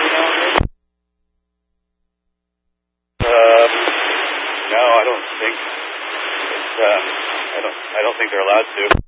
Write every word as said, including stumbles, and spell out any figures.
every now and then? Uh, no, I don't think. It's, uh, I don't. I don't think they're allowed to.